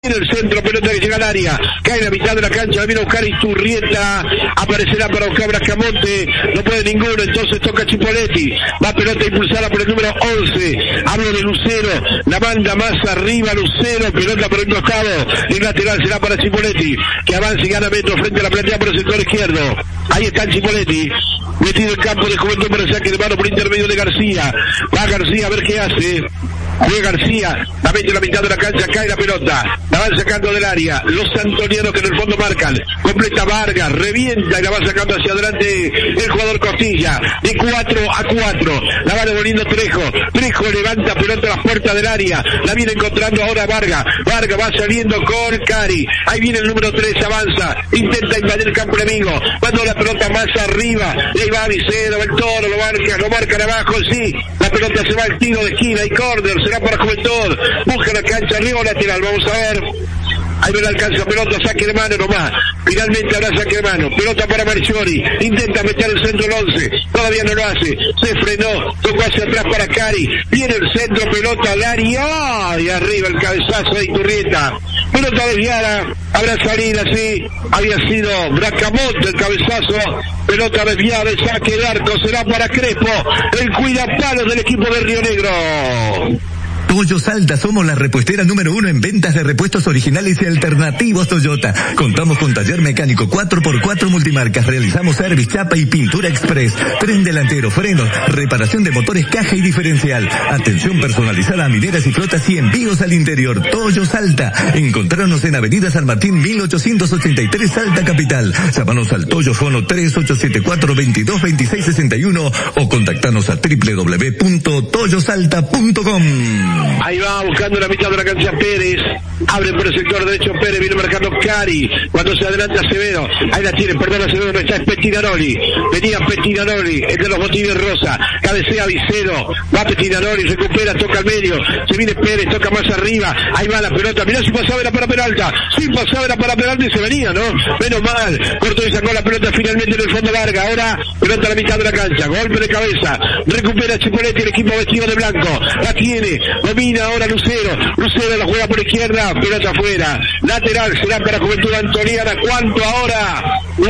En el centro, pelota que llega al área, cae en la mitad de la cancha, la viene a buscar Iturrieta, aparecerá para buscar Bracamonte, no puede ninguno, entonces toca Chipoletti, va pelota impulsada por el número 11, hablo de Lucero, la manda más arriba Lucero, pelota por el costado, el lateral será para Chipoletti, que avanza y gana metro frente a la platea por el sector izquierdo, ahí está Chipoletti, metido en campo de Juventud para el saque de mano por intermedio de García, va García a ver qué hace. Juega García, la mete en la mitad de la cancha, cae la pelota, la van sacando del área, los antonianos que en el fondo marcan, completa Vargas, revienta y la va sacando hacia adelante el jugador Costilla, de 4-4, la va devolviendo Trejo levanta pelota a las puertas del área, la viene encontrando ahora Vargas va saliendo con Cari, ahí viene el número 3, avanza, intenta invadir el campo enemigo, manda la pelota más arriba, y ahí va Vicero, el Toro, lo marcan abajo, sí, la pelota se va al tiro de esquina y córner, será para Juventud, busca la cancha arriba o lateral, vamos a ver, ahí no le alcanza pelota, saque de mano nomás, finalmente habrá saque de mano, pelota para Marchiori, intenta meter el centro el 11, todavía no lo hace, se frenó, tocó hacia atrás para Cari, viene el centro, pelota al área, y arriba el cabezazo de Iturrieta, pelota desviada, habrá salida, sí, había sido Bracamonte el cabezazo, pelota desviada, el saque de arco, será para Crespo, el cuidapalos del equipo de Río Negro. Toyo Salta, somos la repuestera número 1 en ventas de repuestos originales y alternativos Toyota. Contamos con taller mecánico 4x4 multimarcas, realizamos service, chapa y pintura express, tren delantero, frenos, reparación de motores, caja y diferencial, atención personalizada a mineras y flotas y envíos al interior. Toyo Salta, encontrarnos en Avenida San Martín 1883 Salta Capital. Llámanos al Toyo Fono 3874-222661 o contactanos a www.toyosalta.com. Ahí va buscando la mitad de la cancha Pérez, abre por el sector derecho Pérez, viene marcando Cari, cuando se adelanta Acevedo, ahí la tiene, perdón, Acevedo no está, es Pettinaroli, venía Pettinaroli, el de los botines rosa, cabecea Vicero, va Pettinaroli, recupera, toca al medio, se viene Pérez, toca más arriba, ahí va la pelota, mirá si pasaba era para Peralta, si pasaba era para Peralta y se venía, ¿no? Menos mal, cortó y sacó la pelota finalmente en el fondo larga, ahora pelota a la mitad de la cancha, golpe de cabeza, recupera Chipoletti, el equipo vestido de blanco, la tiene, domina ahora Lucero la juega por izquierda, pelota afuera, lateral será para Juventud Antoniana, ¿cuánto ahora?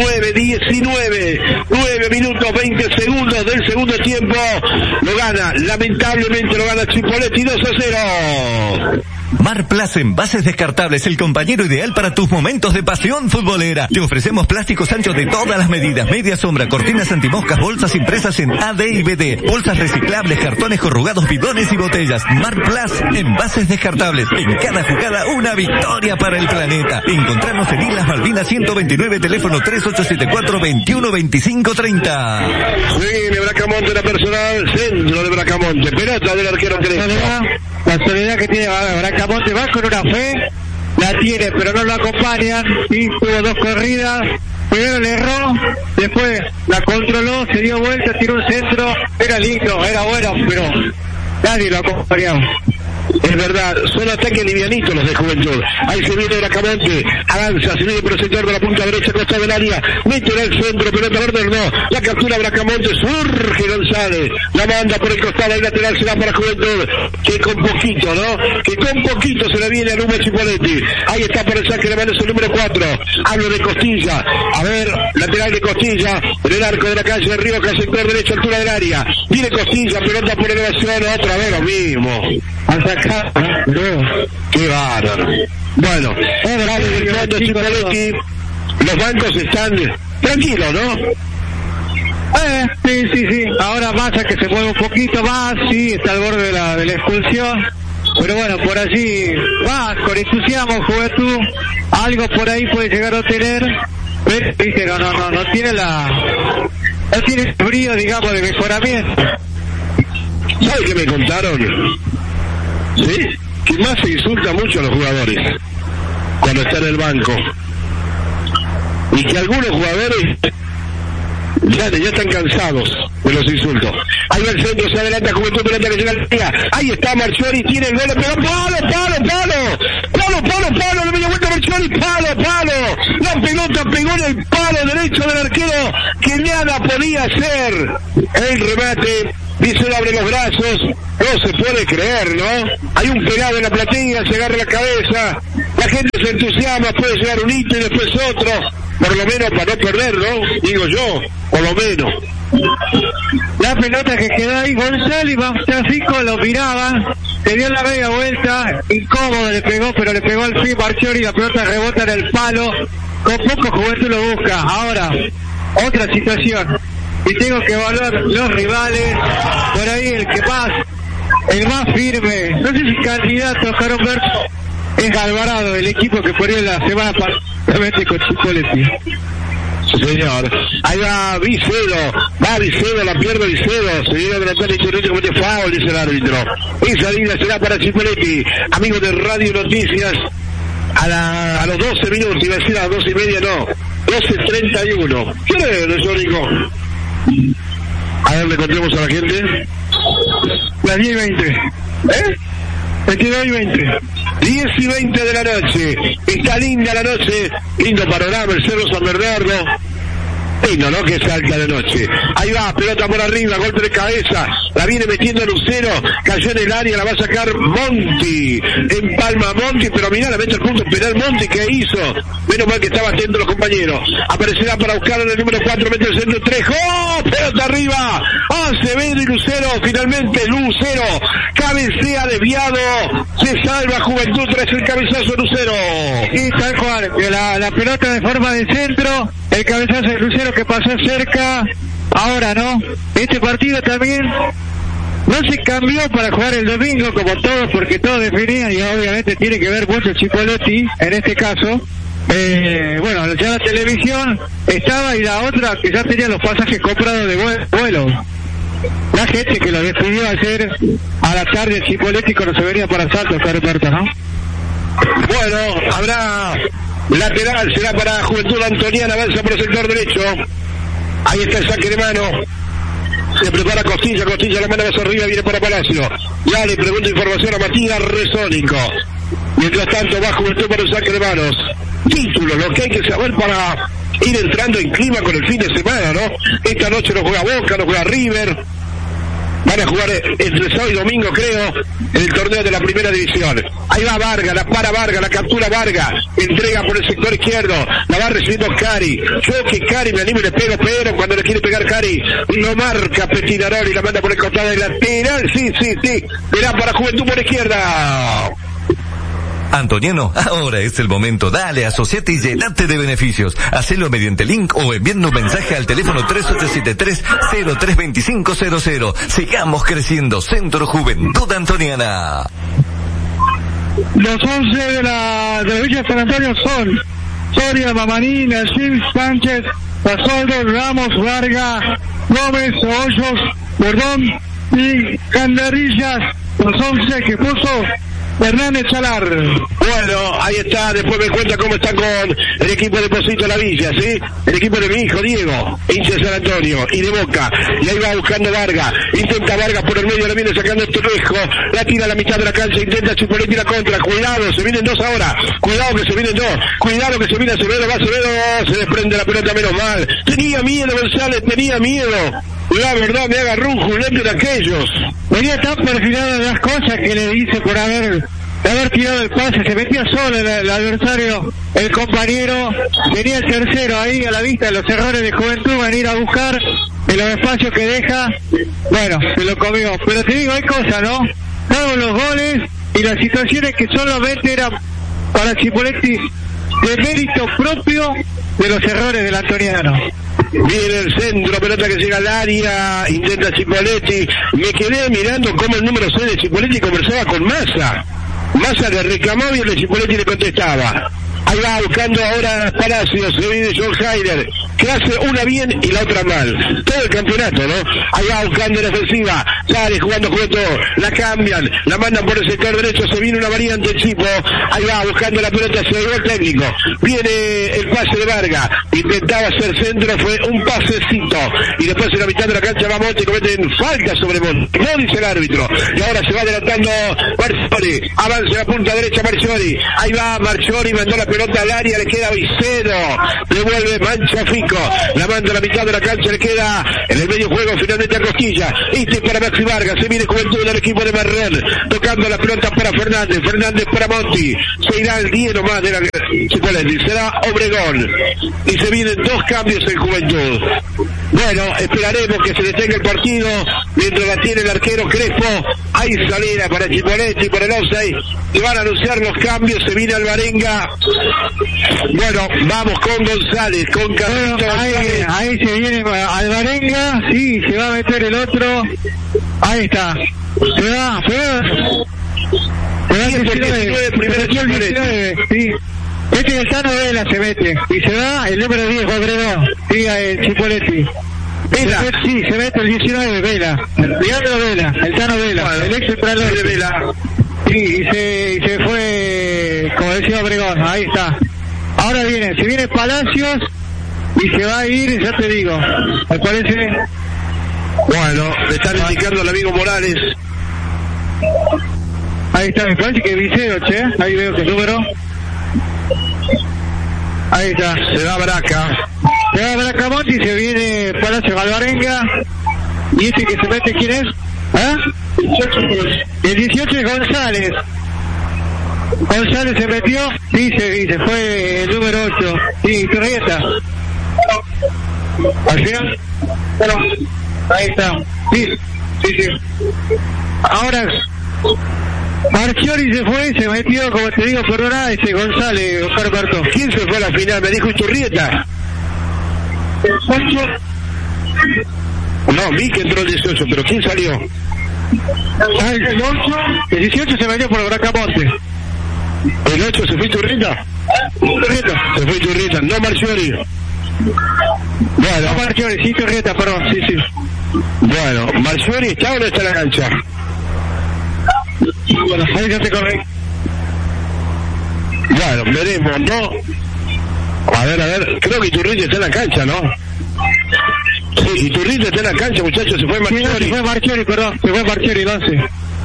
9 minutos 20 segundos del segundo tiempo, lo gana, lamentablemente lo gana Chipoletti 2-0. Marplas Envases Descartables, el compañero ideal para tus momentos de pasión futbolera. Te ofrecemos plásticos anchos de todas las medidas, media sombra, cortinas antimoscas, bolsas impresas en AD y BD, bolsas reciclables, cartones corrugados, bidones y botellas. Marplas Envases Descartables, en cada jugada una victoria para el planeta. Encontrarnos en Islas Malvinas 129, teléfono 3874-212530. Viene Bracamonte, la personal, centro de Bracamonte, pelota del arquero Crespo. La soledad que tiene Bracamonte, va con una fe, la tiene pero no lo acompañan, y tuvo 2 corridas, primero le erró, después la controló, se dio vuelta, tiró un centro, era lindo, era bueno, pero nadie lo acompañaba. Es verdad, son ataques livianitos los de Juventud. Ahí se viene Bracamonte, avanza, se viene por el sector de la punta derecha, costa del área, mete en el centro, pelota verde, no, la captura Bracamonte, surge González, la manda por el costado, ahí lateral será para Juventud, que con poquito, ¿no? Que con poquito se le viene a Hugo Chipoletti. Ahí está por el saque de manos el número 4, hablo de Costilla, a ver, lateral de Costilla, en el arco de la calle de Río, que sector derecho, altura del área, viene Costilla, pelota por elevación, otra vez lo mismo. Acá, no. Qué bárbaro. Bueno, Chipoletti, los bancos están tranquilos, ¿no? Sí. Ahora Massa que se mueve un poquito más, sí, está al borde de la expulsión. Pero bueno, por allí va con entusiasmo Juventud, algo por ahí puede llegar a tener, pero dice, no tiene no tiene el brío, digamos, de mejoramiento. ¿Sabe qué me contaron? ¿Sí? Que más se insulta mucho a los jugadores cuando está en el banco, y que algunos jugadores ya están cansados de los insultos. Ahí va el centro, se adelanta Juventud, pelota que llega al día, ahí está Marchiori, tiene el gol, pegó, palo, le dio vuelta Marchiori, palo, la pelota pegó en el palo derecho del arquero, que nada podía hacer, el remate Vicero abre los brazos, no se puede creer, ¿no? Hay un pelado en la platea, se agarra la cabeza, la gente se entusiasma, puede llegar un hito y después otro, por lo menos para no perder, ¿no? Digo yo, por lo menos. La pelota que quedó ahí, Gonzalo y Francisco lo miraban, se dio la media vuelta, incómodo le pegó, pero le pegó al fin Marchiori y la pelota rebota en el palo, con poco Juventud lo busca. Ahora, otra situación, y tengo que evaluar los rivales, por ahí el más firme, no sé si candidato a Oscar Humberto, es Alvarado, el equipo que perdió la semana pasada con Chipoleti. Señor, ahí va Vicedo, la pierde Vicedo, se viene a adelantar el Chorrito, comete foul, dice el árbitro. Esa línea será para Chipoleti, amigos de Radio Noticias, a los 12 minutos, iba a decir a las 12:30, no, 12:31. ¿Qué es eso, Nico? A ver, le contemos a la gente. Las 10:20. 22:20. 10:20 de la noche. Está linda la noche. Lindo panorama, el Cerro San Bernardo. Lindo, ¿no? Que salta de noche. Ahí va, pelota por arriba, golpe de cabeza. La viene metiendo Lucero. Cayó en el área, la va a sacar Monti. Empalma Monti, pero mirá, la mete al punto penal Monti. ¿Qué hizo? Menos mal que estaba atento los compañeros. Aparecerá para buscar en el número 4, mete el centro 3. ¡Oh! Pelota arriba. Acevedo y Lucero. Finalmente Lucero. Cabecea desviado. Se salva Juventud tras el cabezazo Lucero. Y tal cual, que la pelota de forma de centro. El cabezazo de Lucero que pasó cerca. Ahora no. Este partido también no se cambió para jugar el domingo como todos, porque todos definían, y obviamente tiene que ver mucho Chipoleti en este caso. Bueno, ya la televisión estaba, y la otra que ya tenía los pasajes comprados de vuelo. La gente que lo decidió hacer a la tarde Chipoleti cuando se venía para Salto, Carberta, ¿no? Bueno, habrá lateral, será para Juventud Antoniana, avanza por el sector derecho. Ahí está el saque de mano. Se prepara Costilla la manda más arriba, viene para Palacio. Ya le pregunto información a Matías Resónico. Mientras tanto va Juventud para el saque de manos. Título, lo que hay que saber para ir entrando en clima con el fin de semana, ¿no? Esta noche no juega Boca, no juega River. Van a jugar entre sábado y domingo, creo, en el torneo de la primera división. Ahí va Vargas, la para Vargas, la captura Vargas, entrega por el sector izquierdo, la va recibiendo Cari. Yo que Cari me animo y le pego, pero cuando le quiere pegar Cari, lo marca Petinaroli y la manda por el costado de lateral. Sí. Verá para Juventud por izquierda. Antoniano, ahora es el momento. Dale, asociate y llenate de beneficios. Hacelo mediante link o enviando un mensaje al teléfono 3873-032500. Sigamos creciendo. Centro Juventud Antoniana. Los 11 de la Villa San Antonio son Soria, Mamaní, Nassim, Sánchez, Pasoldo, Ramos, Vargas, Gómez, Hoyos, Bordón y Candarillas. Los 11 que puso Hernández Chalar. Bueno, ahí está, después me cuenta cómo está con el equipo de Posito La Villa, ¿sí? El equipo de mi hijo Diego, hincha de San Antonio y de Boca, y ahí va buscando Vargas, intenta Vargas por el medio, la viene sacando Torrejo, la tira a la mitad de la cancha, intenta Chipoleti la contra, cuidado, se vienen dos ahora, cuidado que se vienen dos, cuidado que se viene Acevedo, va Acevedo, se desprende la pelota, menos mal, tenía miedo González, tenía miedo. La verdad me agarró un juguete de aquellos. Venía tan perfilado de las cosas que le dice por haber tirado el pase, se metía solo el adversario, el compañero, tenía el tercero ahí a la vista de los errores de Juventud, venir a buscar en los espacios que deja, bueno, se lo comió. Pero te digo, hay cosas, ¿no? Todos los goles y las situaciones que solamente eran para Chipoleti de mérito propio de los errores del antoniano. Viene el centro, pelota que llega al área, intenta Chipoleti. Me quedé mirando cómo el número 6 de Chipoleti conversaba con Massa. Massa le reclamaba y el de Chipoleti le contestaba. Ahí va buscando ahora Palacios, se viene John Heider, que hace una bien y la otra mal. Todo el campeonato, ¿no? Ahí va buscando en defensiva, sale jugando Juventud, la cambian, la mandan por el sector derecho, se viene una variante Chipo, ahí va buscando la pelota, se llegó el técnico, viene el pase de Vargas, intentaba hacer centro, fue un pasecito, y después en la mitad de la cancha va Monti, cometen falta sobre Monti, no dice el árbitro, y ahora se va adelantando Marchiori, avanza a la punta derecha Marchiori, ahí va Marchiori, mandó la pelota al área, le queda Vicedo, devuelve Manchafico, Mico, la manda a la mitad de la cancha, le queda en el medio juego finalmente a Cosquilla. Este para Maxi Vargas, se viene Juventud del equipo de Marrel, tocando la pelota para Fernández para Monti, se irá el 10 nomás de la Chipoletti, será Obregón, y se vienen 2 cambios en Juventud. Bueno, esperaremos que se detenga el partido, mientras la tiene el arquero Crespo. Hay salida para Chipoletti, para el offside, y van a anunciar los cambios, se viene Alvarenga. Bueno, vamos con González, con Carlito González. Ahí se viene Alvarenga, sí, se va a meter el otro. Ahí está. Se va 19, primero Chipoletti. Sí. Este es el Tano Vela, se mete. Y se va el número 10, Obregón. Siga el Chipoletti. Vela. Sí, se mete el 19, Vela. Leandro Vela, el Tano Vela. Bueno, el ex entrenador de Vela. Sí, y se fue, como decía Obregón, ahí está. Ahora se viene Palacios y se va a ir, ya te digo, me parece. Bueno, le están indicando al amigo Morales. Ahí está, me parece que Viseo, ahí veo que el número. Ahí está. Se va Bracamonte y se viene Palacio Alvarenga. ¿Y este que se mete quién es? ¿Ah? El 18 es González. González se metió, sí, se fue el número 8. Sí, Turrieta. ¿Así? Bueno, ahí está. Sí. Ahora Marchiori se fue, se metió, como te digo, por hora, González, Oscar Bartó. ¿Quién se fue a la final? Me dijo Iturrieta. No, vi que entró el 18, pero ¿quién salió? El 18 se metió por Bracamonte. ¿El 8 se fue Iturrieta? Se fue Iturrieta, no Marchiori. Bueno. No Marchiori, sí Iturrieta, perdón, sí. Bueno, ¿Marchiori está o no está en la cancha? Bueno, ahí ya te corre. Bueno, veremos, ¿no? A ver, creo que Iturrieta está en la cancha, ¿no? Sí, Iturrieta está en la cancha, muchachos, se fue Marchiori. Sí, se fue Marchiori, perdón, se fue Marchiori, el 11.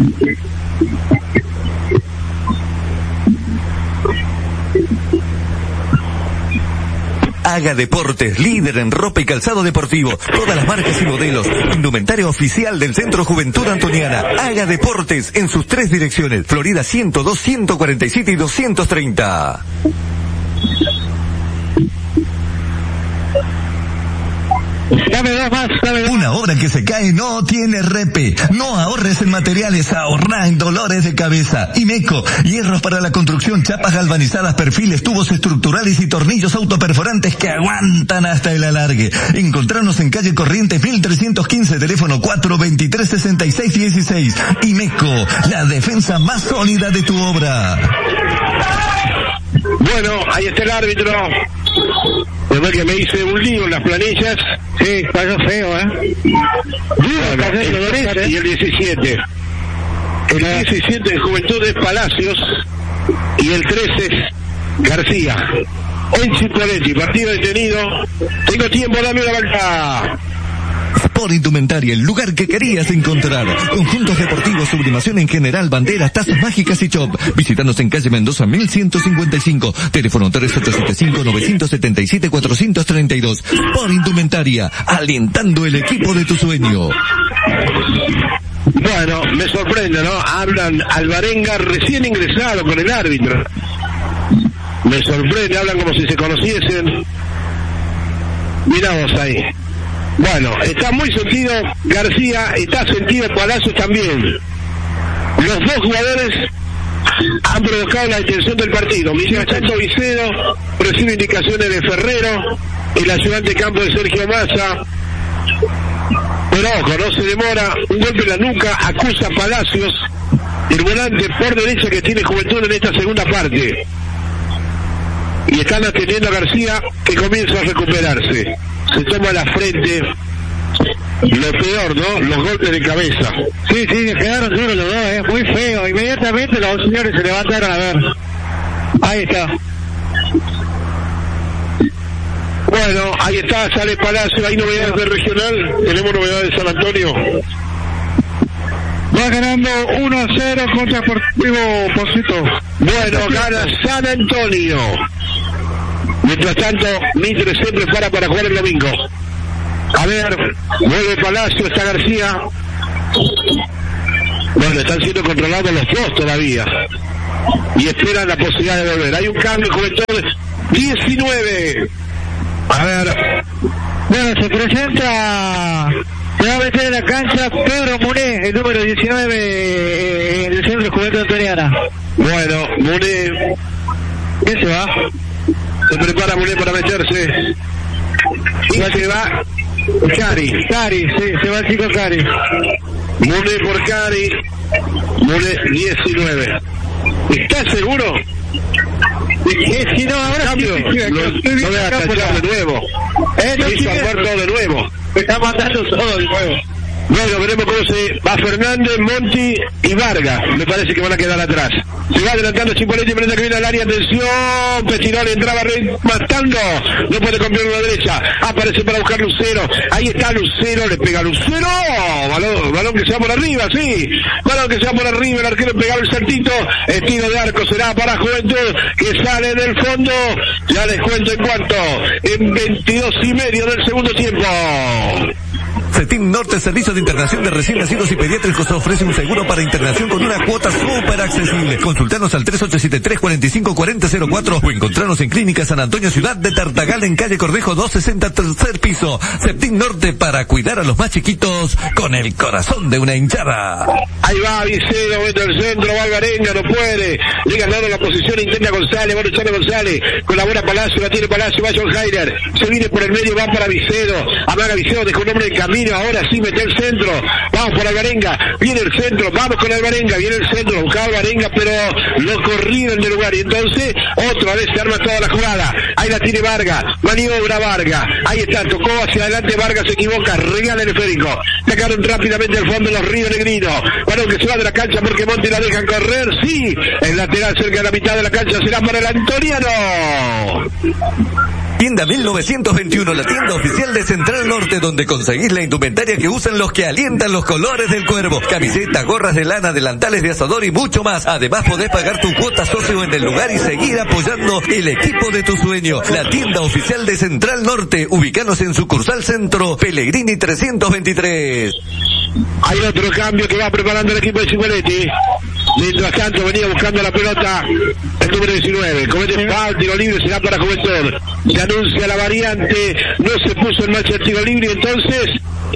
Haga Deportes, líder en ropa y calzado deportivo. Todas las marcas y modelos. Indumentaria oficial del Centro Juventud Antoniana. Haga Deportes en sus 3 direcciones. Florida 102, 147 y 230. Dame 2 más. Una obra que se cae no tiene repe. No ahorres en materiales, ahorra en dolores de cabeza. Imeco, hierros para la construcción, chapas galvanizadas, perfiles, tubos estructurales y tornillos autoperforantes que aguantan hasta el alargue. Encontrarnos en calle Corrientes 1315, teléfono 423-6616. Imeco, la defensa más sólida de tu obra. Bueno, ahí está el árbitro. Después que me hice un lío en las planillas. Sí, cayó feo, Bueno, el 3 y el 17. El 17 de Juventud es Palacios y el 13 es García. En Chipoletti, partido detenido. Tengo tiempo, dame una banca. Sport Indumentaria, el lugar que querías encontrar. Conjuntos deportivos, sublimación en general, banderas, tazas mágicas y shop. Visítanos en calle Mendoza 1155, teléfono 3875-977-432. Sport Indumentaria, alentando el equipo de tu sueño. Bueno, me sorprende, ¿no? Hablan Alvarenga recién ingresado con el árbitro. Me sorprende, hablan como si se conociesen. Mirá vos ahí. Bueno, está muy sentido García, está sentido Palacios también. Los 2 jugadores han provocado la detención del partido. Mientras tanto, Vicedo recibe indicaciones de Ferrero, el ayudante de campo de Sergio Massa. Pero ojo, no se demora, un golpe en la nuca, acusa a Palacios, el volante por derecha que tiene Juventud en esta segunda parte. Y están atendiendo a García, que comienza a recuperarse. Se toma la frente. Lo peor, ¿no? Los golpes de cabeza. Sí, quedaron duros los dos, muy feo. Inmediatamente los señores se levantaron a ver. Ahí está. Bueno, ahí está, sale Palacio. ¿Hay novedades del regional? ¿Tenemos novedades de San Antonio? Va ganando 1-0 contra Deportivo Pocito. Bueno, gana San Antonio. Mientras tanto, Mitre se prepara para jugar el domingo. A ver, vuelve Palacio, está García. Bueno, están siendo controlados los dos todavía. Y esperan la posibilidad de volver. Hay un cambio, Juventud 19. A ver. Bueno, se presenta, se va a meter en la cancha Pedro Muné, el número 19 del centro de Juventud Antoniana. Bueno, Muné. ¿Quién se va? Se prepara Muné para meterse. Y se va Cari, sí, se va el chico Cari. Muné por Cari. Muné 19. ¿Estás seguro? Si no, ahora cambio, no voy a tachar de nuevo. No hizo Alberto de nuevo. Me está mandando todo de nuevo. Bueno, veremos cómo se va Fernández, Monti y Vargas. Me parece que van a quedar atrás. Se va adelantando Chipoletti, prenda que viene al área, atención, Petirón entraba matando, no puede comprar una derecha, aparece para buscar Lucero, ahí está Lucero, le pega Lucero, balón que se va por arriba, sí, balón que se va por arriba, el arquero pegaba el saltito, estilo de arco será para Juventud, que sale del fondo, ya les cuento en cuanto, en 22:30 del segundo tiempo. CETIN Norte, Servicio de Internación de Recién Nacidos y Pediátricos, ofrece un seguro para internación con una cuota súper accesible. Consultanos al 3873-454004 o encontrarnos en Clínica San Antonio, Ciudad de Tartagal, en calle Cordejo 260, tercer piso. CETIN Norte, para cuidar a los más chiquitos con el corazón de una hinchada. Ahí va Vicedo, mete el centro, va Alvarenga, no puede. Llega al lado de la posición, intenta González, va luchando González, colabora Palacio, la tiene Palacio, va John Heider, se viene por el medio, va para Vicedo, amaga Vicedo, dejó un hombre en camino, ahora sí mete el centro, vamos por Alvarenga, viene el centro, vamos con Alvarenga, viene el centro, buscaba Alvarenga, pero lo corrieron del lugar, y entonces otra vez se arma toda la jugada, ahí la tiene Vargas, maniobra Vargas, ahí está, tocó hacia adelante Vargas, se equivoca, regala el esférico, sacaron rápidamente al fondo los Ríos Negrinos, balón que se va de la cancha porque Monti la dejan correr, sí, el lateral cerca de la mitad de la cancha será para el Antoniano. Tienda 1921, la tienda oficial de Central Norte, donde conseguís la indumentaria que usan los que alientan los colores del cuervo. Camisetas, gorras de lana, delantales de asador y mucho más. Además podés pagar tu cuota socio en el lugar y seguir apoyando el equipo de tu sueño. La tienda oficial de Central Norte, ubicanos en sucursal Centro, Pellegrini 323. Hay otro cambio que va preparando el equipo de Chipoletti. Mientras tanto venía buscando la pelota el número 19. Comete foul, tiro libre, será para Juventud. Se anuncia la variante, no se puso en marcha el tiro libre, entonces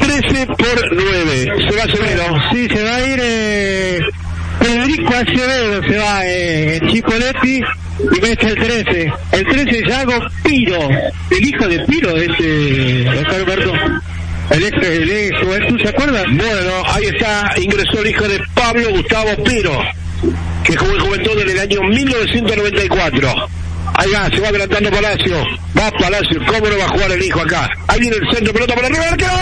13-9. Se va Acevedo. Sí, se va a ir Federico Acevedo, se va Chipoletti y mete el 13. El 13 es Yago Piro, el hijo de Piro, Alberto. El ex Juventud, ¿se acuerda? Bueno, ahí está, ingresó el hijo de Pablo Gustavo Piro, que jugó en Juventud en el año 1994. Ahí va, se va adelantando Palacio. Va Palacio, ¿cómo no va a jugar el hijo acá? Ahí viene el centro, pelota para arriba, ¡arquero!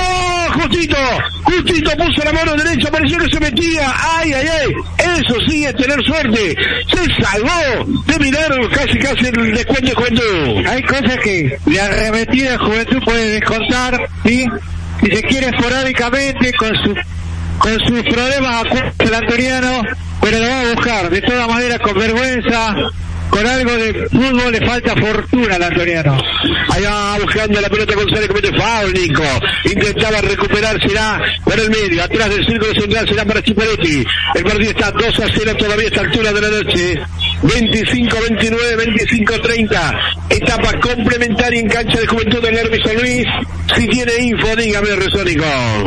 Justito puso la mano derecha, pareció que se metía. ¡Ay! Eso sí es tener suerte. Se salvó de milagro, casi el descuento de Juventud. Hay cosas que la arremetida de Juventud puede descontar, ¿sí? Si se quiere esporádicamente con sus problemas el antoniano, pero lo va a buscar de todas maneras con vergüenza, con algo de fútbol, le falta fortuna al antoniano. Ahí va buscando la pelota González, comete foul, Nico. Intentaba recuperársela por el medio, atrás del círculo central será para Chipoletti. El partido está 2-0 todavía a esta altura de la noche. 25-29, 25-30. Etapa complementaria en cancha de Juventud del Nervi San Luis. Si tiene info, dígame, Resónico.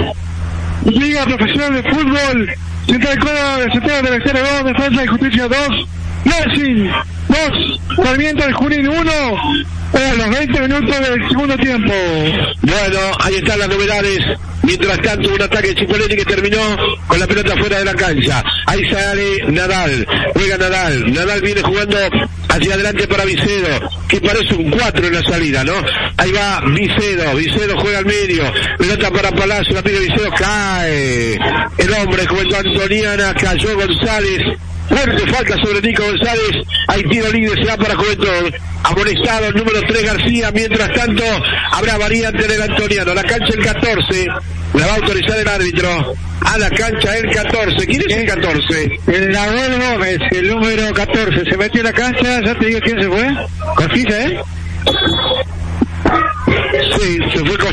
Liga Profesional de Fútbol, Central Córdoba, Central de la Externa 2, Defensa y Justicia 2, Racing 2, Sarmiento de Junín 1, a los 20 minutos del segundo tiempo. Bueno, ahí están las novedades. Mientras tanto, un ataque de Chipoletti que terminó con la pelota fuera de la cancha. Ahí sale Nadal, juega Nadal. Nadal viene jugando hacia adelante para Vicedo, que parece un 4 en la salida, ¿no? Ahí va Vicedo juega al medio. Pelota para Palacio, la pide Vicedo, cae. El hombre, Juventud Antoniana, cayó González. Fuerte falta sobre Nico González. Hay tiro libre, se va para Juventud. Amonestado el número 3 García. Mientras tanto, habrá variante del antoniano. La cancha el 14. La va a autorizar el árbitro. A la cancha el 14. ¿Quién es el 14? El Nahuel Gómez, el número 14. Se metió en la cancha. Ya te digo quién se fue. Confisa,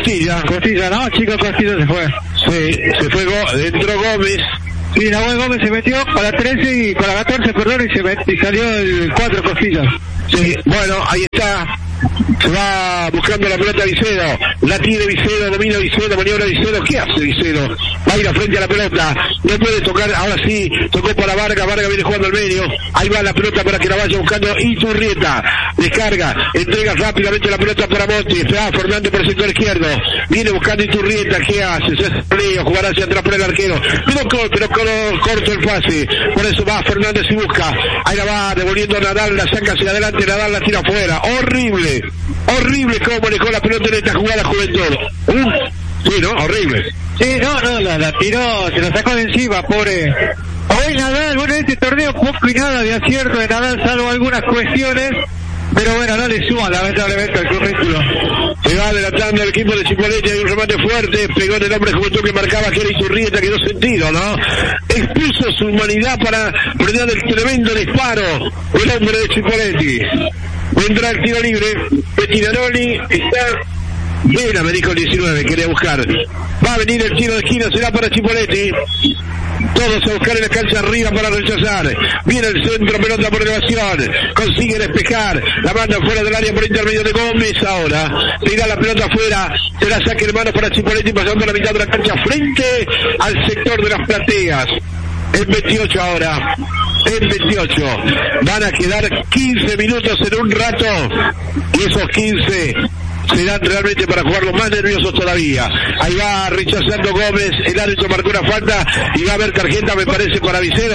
Costilla. Costilla, no, Chico Costilla se fue. Sí, se fue, entró Gómez. Sí, Nahuel Gómez se metió con la 13 y con la 14, perdón, y salió el 4 Costillas. Sí, bueno, ahí está. Se va buscando la pelota Vicedo. La tiene Vicedo, domina Vicedo, maniobra Vicedo. ¿Qué hace Vicedo? Va a ir a frente a la pelota. No puede tocar, ahora sí, tocó para Vargas. Vargas viene jugando al medio. Ahí va la pelota para que la vaya buscando Iturrieta. Descarga, entrega rápidamente la pelota para Monti. Está Fernández por el sector izquierdo. Viene buscando Iturrieta. ¿Qué hace? Se hace peleo, jugará hacia atrás por el arquero. Pero corto el pase. Por eso va Fernández y busca. Ahí la va devolviendo a Nadal. La saca hacia adelante. Nadal la tira afuera. Horrible cómo manejó la pelota en esta jugada Juventud. Sí, ¿no? Horrible. Sí, no, la tiró, se la sacó de encima, pobre. Hoy Nadal, bueno, en este torneo poco y nada de acierto de Nadal, salvo algunas cuestiones, pero bueno, no le suma lamentablemente al currículo. Se va adelantando el equipo de Chipolete, hay un remate fuerte, pegó en el hombre Juventud que marcaba que era Iturrieta, quedó sentido, ¿no? Expuso su humanidad para frenar el tremendo disparo del hombre de Chipolete. Vendrá el tiro libre, Pettinaroli está... Vela, me dijo el 19, quería buscar. Va a venir el tiro de esquina, será para Chipolete. Todos a buscar en la cancha arriba para rechazar. Viene el centro, pelota por elevación. Consigue despejar. La manda fuera del área por intermedio de Gómez. Ahora tira la pelota afuera. Se la saca hermano para Chipolete pasando a la mitad de la cancha frente al sector de las plateas. En 28 ahora. En 28. Van a quedar 15 minutos en un rato. Y esos 15 serán realmente para jugarlos más nerviosos todavía. Ahí va rechazando Gómez. El árbitro marcó una falta. Y va a haber tarjeta, me parece, para Vicedo.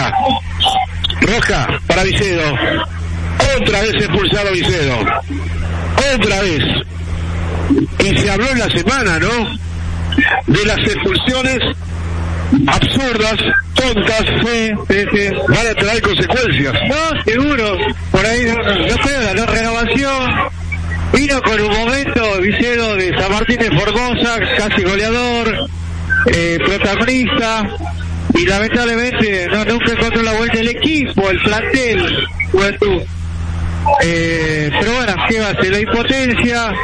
Roja para Vicedo. Otra vez expulsado Vicedo. Otra vez. Y se habló en la semana, ¿no? De las expulsiones absurdas, tontas, van a traer consecuencias. No, seguro. Por ahí no creo, la renovación vino con un momento Vicedo de San Martín de Formosa, casi goleador, protagonista, y lamentablemente nunca encontró la vuelta del equipo, el plantel, Juventud. Pero bueno, ¿qué va a ser? La impotencia.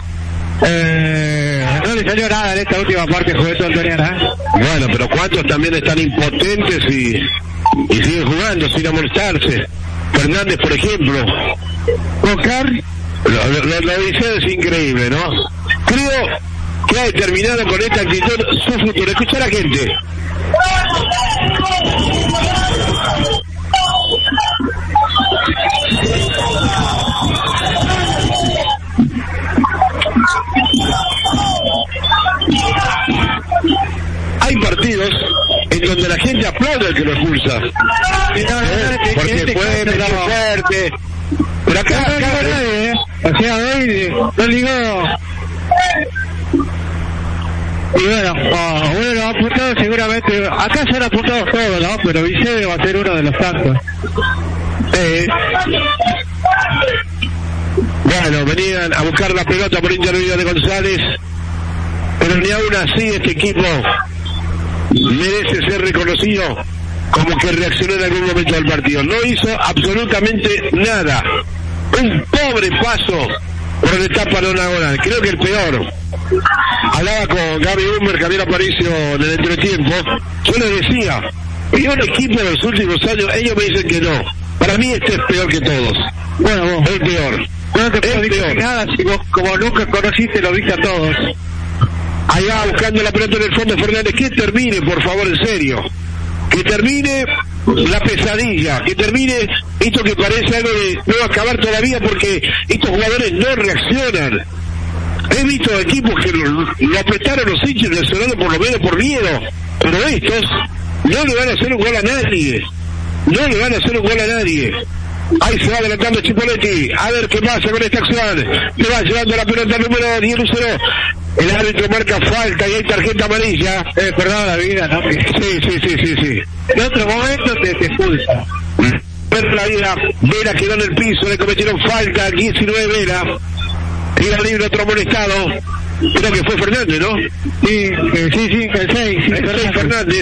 No le salió nada en esta última parte Juventud Antoniana. Bueno, pero ¿cuántos también están impotentes y siguen jugando sin amolestarse? Fernández, por ejemplo. Oscar. Lo dice es increíble, ¿no? Creo que ha determinado con esta actitud su futuro. Escucha a la gente. Hay partidos en donde la gente aplaude al que lo expulsa. Porque fue fuerte. Pero acá o sea, hoy no ligó. Y bueno, apuntado seguramente. Acá se han apuntado todos, ¿no? Pero Vicedo va a ser uno de los tantos. Bueno, venían a buscar la pelota por intermedio de González, pero ni aún así este equipo merece ser reconocido como que reaccionó en algún momento del partido. No hizo absolutamente nada. Un pobre paso por la etapa nonagonal. Creo que el peor. Hablaba con Gaby Humber, Javier Aparicio en el entretiempo. Yo le decía, peor equipo de los últimos años. Ellos me dicen que no. Para mí este es peor que todos. Bueno, vos. El peor. No te puedo decir nada si vos, como nunca conociste, lo viste a todos. Ahí va buscando la pelota en el fondo Fernández. Que termine, por favor, en serio. Que termine la pesadilla. Que termine esto que parece algo de no acabar todavía porque estos jugadores no reaccionan. He visto equipos que lo apretaron los hinchas nacionales por lo menos por miedo. Pero estos no le van a hacer un gol a nadie. No le van a hacer un gol a nadie. Ahí se va adelantando Chipolete. A ver qué pasa con esta acción. Se va llevando la pelota número 10. El árbitro marca falta y hay tarjeta amarilla. Perdón la vida, ¿no? Sí. En otro momento te expulsa. Pero la vida, Vera quedó en el piso, le cometieron falta, 19 Vera. Tira libre otro molestado. Creo que fue Fernández, ¿no? Sí, el 6. El 6 Fernández.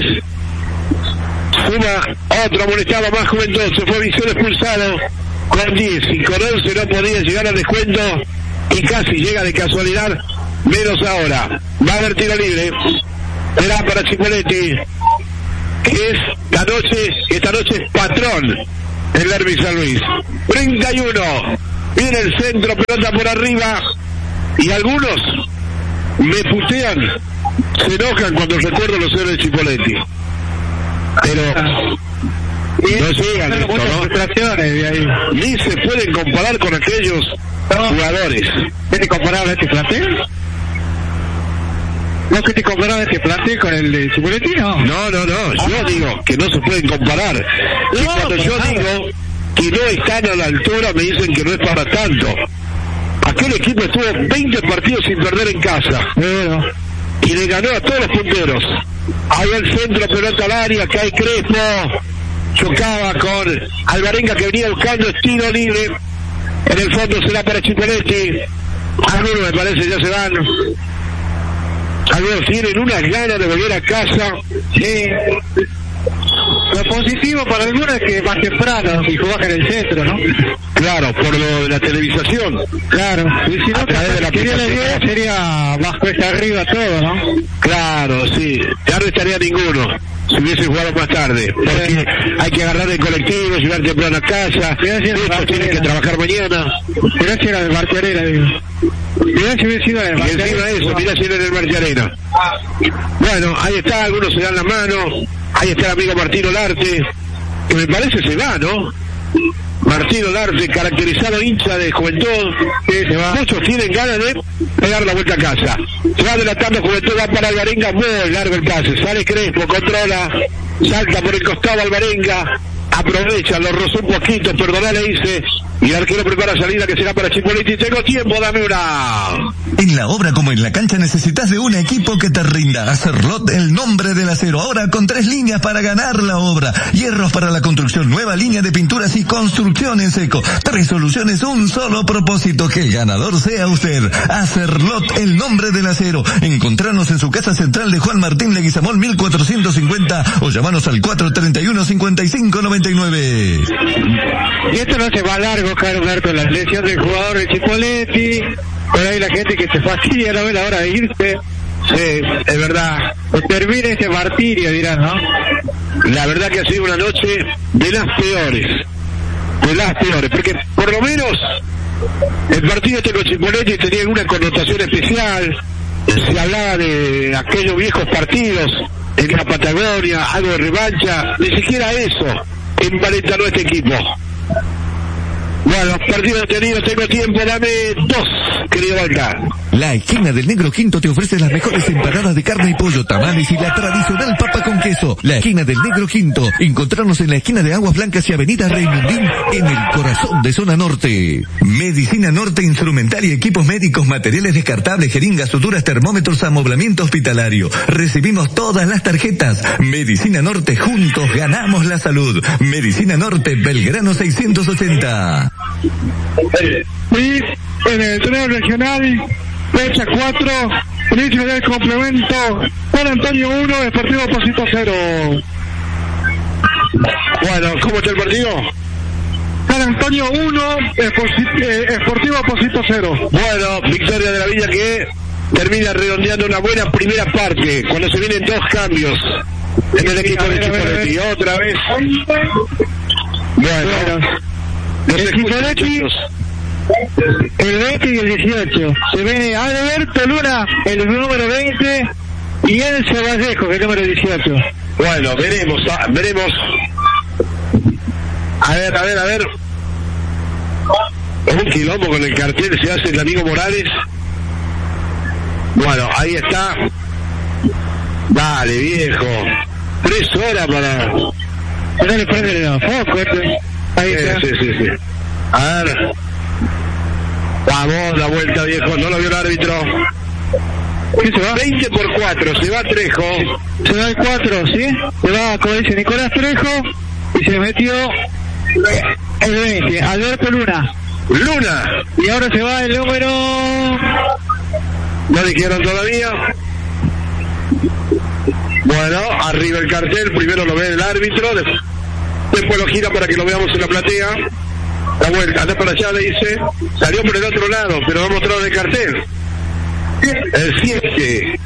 Suma otro amonestado más Juventud. Se fue Vicedo expulsado con 10 y con 11 no podía llegar al descuento y casi llega de casualidad menos ahora. Va a haber tiro libre. Será para Chipoletti, que es esta noche es patrón el derbi San Luis. 31. Viene el centro, pelota por arriba. Y algunos me putean, se enojan cuando recuerdo los héroes de Chipoletti. Pero no llegan esto, ¿no? De ahí. Ni se pueden comparar con aquellos jugadores. ¿Tiene comparable este plantel? ¿No que te comparaba este plantel con el de Chipoletti? No, yo digo que no se pueden comparar. Y cuando yo digo que no están a la altura, me dicen que no es para tanto. Aquel equipo estuvo 20 partidos sin perder en casa. Y le ganó a todos los punteros. Ahí el centro, pelota al área, cae Crespo. Chocaba con Alvarenga, que venía buscando estilo libre. En el fondo será para Chipoletti. Algunos me parece ya se van. Algunos tienen unas ganas de volver a casa. Sí. Lo positivo para algunos es que más temprano y jugás en el centro, ¿no? Claro, por lo de la televisación. Claro. Y si no, a través de la aplicación sería más cuesta arriba todo, ¿no? Claro, sí. Ya no estaría ninguno si hubiese jugado más tarde. Porque hay que agarrar el colectivo, llegar temprano a casa. Muchos tienen que trabajar mañana. Mirá si era del Martiarena, digo. Mirá si hubiera sido del Martiarena. Y encima de eso, mirá si era del Martiarena. Bueno, ahí está, algunos se dan la mano. Ahí está el amigo Martín Olarte, que me parece se va, ¿no? Martín Olarte, caracterizado hincha de Juventud, que se va. Muchos tienen ganas de pegar la vuelta a casa. Se va adelantando Juventud, va para Alvarenga, muy largo el pase. Sale Crespo, controla, salta por el costado Alvarenga, aprovecha, lo rozó un poquito, perdona, le dice, y el arquero prepara salida que será para Chipoletti. Tengo tiempo, dame una. En la obra como en la cancha necesitas de un equipo que te rinda. Acerlot, el nombre del acero. Ahora con 3 líneas para ganar la obra. Hierros para la construcción, nueva línea de pinturas y construcción en seco. 3 soluciones, un solo propósito, que el ganador sea usted. Acerlot, el nombre del acero. Encontrarnos en su casa central de Juan Martín Leguizamón 1450 o llamanos al 431-5599. Y esto no se va largo, Carlos Alberto, la lesión del jugador de Chipoletti. Por ahí la gente que se fastidia, no ve la hora de irse. Sí, es verdad. Que termine ese martirio, dirán, ¿no? La verdad que ha sido una noche de las peores. De las peores, porque por lo menos el partido este con Chipoletti tenía una connotación especial. Se hablaba de aquellos viejos partidos en la Patagonia, algo de revancha. Ni siquiera eso envalentonó este equipo. Bueno, partido detenido, tengo tiempo, dame 2, querido Valcar. La esquina del Negro Quinto te ofrece las mejores empanadas de carne y pollo, tamales y la tradicional papa con queso. La esquina del Negro Quinto. Encontrarnos en la esquina de Aguas Blancas y Avenida Reymundín, en el corazón de Zona Norte. Medicina Norte, instrumental y equipos médicos, materiales descartables, jeringas, suturas, termómetros, amoblamiento hospitalario. Recibimos todas las tarjetas. Medicina Norte, juntos ganamos la salud. Medicina Norte, Belgrano 680. Sí, en el torneo regional, fecha 4, inicio del complemento, San Antonio 1, Deportivo Pocito 0. Bueno, ¿cómo está el partido? San Antonio 1, Deportivo Pocito 0. Bueno, victoria de la Villa que termina redondeando una buena primera parte, cuando se vienen 2 cambios en el equipo de Chipoletti. Otra vez. Bueno. El Chipoletti, el 20 y el 18. Se viene Alberto Luna, el número 20, y Enzo Vallejo, el número 18. Bueno, veremos. A ver. Un quilombo con el cartel se hace el amigo Morales. Bueno, ahí está. Dale, viejo. 3 horas para... No le prende el foco, Ahí está. Sí. A ver. Vamos, la vuelta, viejo. No lo vio el árbitro. ¿Qué se va? 20 por 4. Se va Trejo. Se va el 4, ¿sí? Se va, como dice Nicolás Trejo. Y se metió el 20. Alberto Luna. Y ahora se va el número... No dijeron todavía. Bueno, arriba el cartel. Primero lo ve el árbitro. Después lo gira para que lo veamos en la platea. La vuelta, anda para allá, le dice. Salió por el otro lado, pero va a mostrar el cartel. El 7.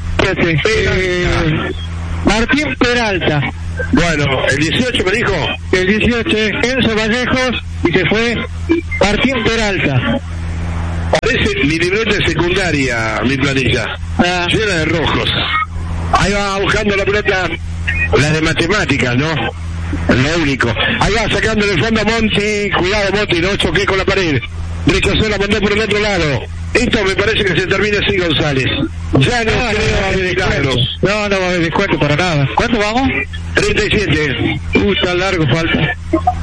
Martín Peralta. Bueno, el 18 me dijo. El 18 es Enzo Vallejos y se fue Martín Peralta. Parece mi libreta de secundaria, mi planilla. Llena de rojos. Ahí va buscando la pelota, la de matemáticas, ¿no? Lo único. Ahí va sacando en el fondo a Monti. Cuidado, Monti, no choqué con la pared. Rechazó, la mandó por el otro lado. Esto me parece que se termina así, González. Ya no creo haber milagros. No va a haber descuento para nada. ¿Cuánto vamos? 37. Tan largo falta.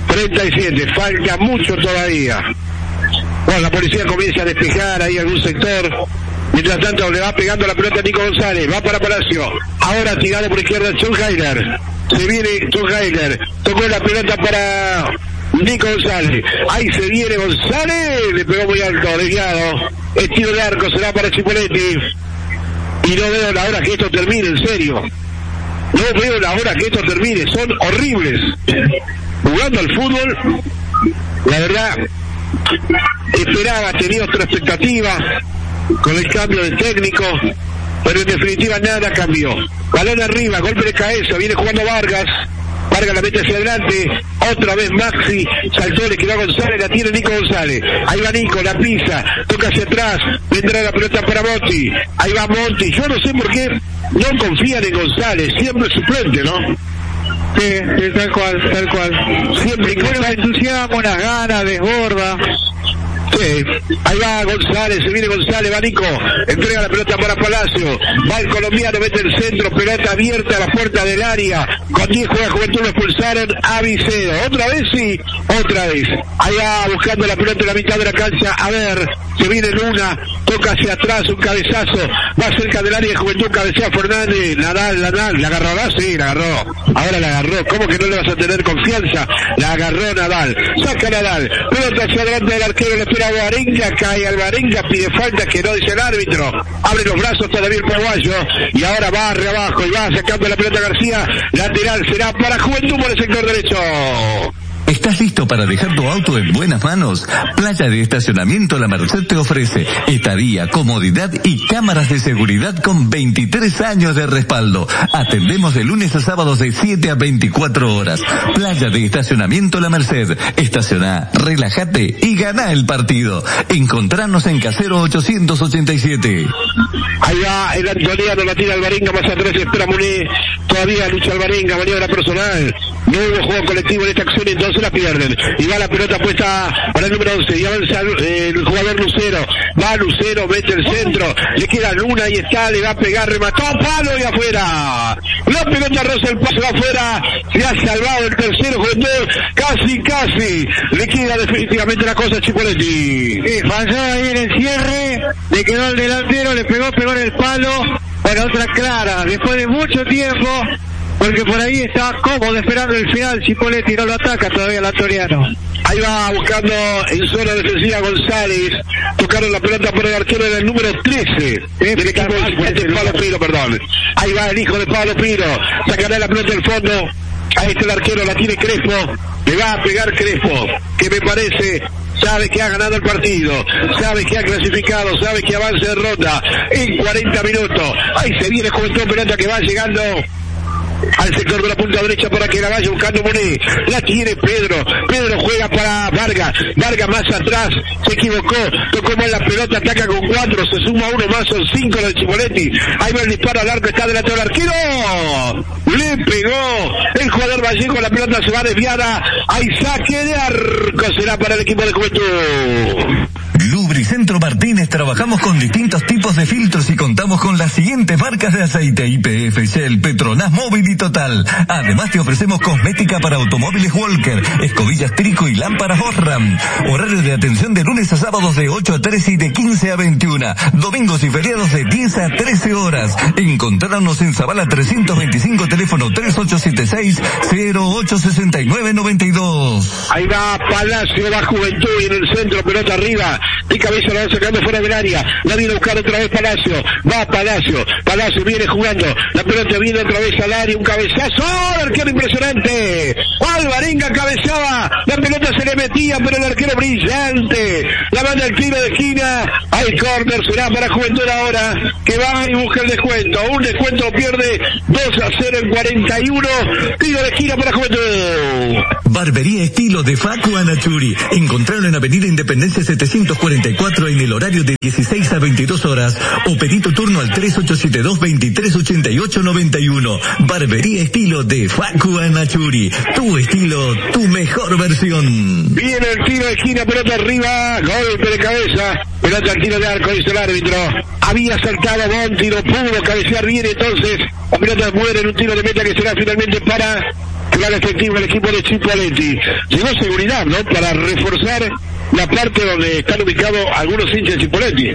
37. Falta mucho todavía. Bueno, la policía comienza a despejar ahí algún sector. Mientras tanto le va pegando la pelota a Nico González. Va para Palacio. Ahora tirado por izquierda John Heiler. Se viene John Heiler. Tocó la pelota para Nico González. Ahí se viene González. Le pegó muy alto, desviado. El tiro de arco será para Chipoletti. Y no veo la hora que esto termine, en serio. No veo la hora que esto termine. Son horribles. Jugando al fútbol, la verdad, esperaba, tenía otra expectativa con el cambio de técnico, pero en definitiva nada cambió. Balón arriba, golpe de cabeza, viene jugando Vargas. Vargas la mete hacia adelante, otra vez Maxi, saltó, le quedó a González, la tiene Nico González. Ahí va Nico, la pisa, toca hacia atrás, vendrá la pelota para Monti. Ahí va Monti, yo no sé por qué no confían en González, siempre suplente, ¿no? Sí, tal cual. Siempre con un entusiasmo, unas ganas, desborda. Sí, ahí va González, se viene González, va Nico, entrega la pelota para Palacio, va el colombiano, mete el centro, pelota abierta a la puerta del área, con 10 juega Juventud, lo expulsaron a Vicedo, otra vez sí, otra vez, ahí va buscando la pelota en la mitad de la cancha, a ver, se viene Luna, toca hacia atrás, un cabezazo, va cerca del área de Juventud, cabecea Fernández, Nadal, ¿la agarrará? Sí, la agarró, ahora la agarró, ¿cómo que no le vas a tener confianza? La agarró Nadal, saca Nadal, pelota hacia adelante del arquero, le espera Alvarenga, cae Alvarenga, pide falta que no dice el árbitro, abre los brazos todavía el paraguayo, y ahora barre abajo, y va sacando la pelota García, lateral será para Juventud por el sector derecho. ¿Estás listo para dejar tu auto en buenas manos? Playa de Estacionamiento La Merced te ofrece estadía, comodidad y cámaras de seguridad con 23 años de respaldo. Atendemos de lunes a sábados de 7 a 24 horas. Playa de Estacionamiento La Merced. Estaciona, relájate y gana el partido. Encontrarnos en Casero 887. Ahí va el Antoniano, la tira Alvarenga, más atrás espera Muné, todavía lucha Alvarenga, maniobra personal, no hubo juego colectivo en esta acción, entonces la pierden, y va la pelota puesta para el número 11, y avanza el jugador Lucero, va Lucero, mete el centro, le queda Luna, y está, le va a pegar, remató, palo y afuera, la pelota roza el paso afuera, se ha salvado el tercero Juventud, casi, le queda definitivamente la cosa a Chipoletti. Falló ahí en el cierre, le quedó al delantero, le pegó en el palo, bueno, otra clara, después de mucho tiempo, porque por ahí está cómodo esperando el final, Chipoletti no lo ataca todavía el antoniano. Ahí va buscando en zona defensiva González, tocaron la pelota por el arquero del número 13 del equipo de Chipoletti, Pablo Piro, perdón. Ahí va el hijo de Pablo Piro, sacará la pelota del fondo, ahí está el arquero, la tiene Crespo, le va a pegar Crespo, que me parece sabe que ha ganado el partido, sabe que ha clasificado, sabe que avanza de ronda en 40 minutos. Ahí se viene Juventud, pelota que va llegando al sector de la punta derecha para que la vaya buscando Monet, la tiene Pedro juega para Vargas más atrás, se equivocó, tocó mal la pelota, ataca con 4, se suma uno más, son 5 los de Chipoletti, ahí va el disparo al arco, está delante del arquero, le pegó el jugador Vallejo, la pelota se va desviada, hay saque de arco, será para el equipo de Juventud. Lubricentro Martínez, trabajamos con distintos tipos de filtros y contamos con las siguientes marcas de aceite: YPF, Shell, Petronas, Móvil y Total. Además te ofrecemos cosmética para automóviles Walker, escobillas Trico y lámparas Osram. Horario de atención de lunes a sábados de 8 a 13 y de 15 a 21. Domingos y feriados de 10 a 13 horas. Encontrarnos en Zavala 325, teléfono 3866-086992. Ahí va Palacio, va Juventud y en el centro, pelota arriba. De cabeza la va sacando fuera del área, la viene a buscar otra vez Palacio, va Palacio viene jugando, la pelota viene otra vez al área, un cabezazo, ¡oh! El arquero impresionante, Alvarenga cabezaba, la pelota se le metía, pero el arquero brillante, la manda al tiro de esquina, ahí El córner será para Juventud ahora, que va y busca el descuento. Un descuento pierde 2-0 en 41. Tiro de esquina para Juventud. Barbería Estilo de Facu Anachuri. Encontraron en Avenida Independencia 744 en el horario de 16 a 22 horas. O pedí tu turno al 3872-238891. Barbería Estilo de Facu Anachuri. Tu estilo, tu mejor versión. Viene el tiro de esquina, pelota arriba, golpe de cabeza. Pelota al tiro de arco, dice el árbitro. Había saltado Monti, no pudo cabecear bien, entonces la pelota muere en un tiro de meta que será finalmente para crear efectivo el equipo de Chipoletti. Llegó seguridad, ¿no? Para reforzar la parte donde están ubicados algunos hinchas de Chipoletti.